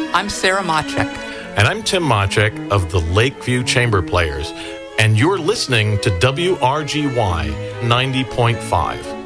I'm Sarah Machek. And I'm Tim Machek of the Lakeview Chamber Players. And you're listening to WRGY 90.5.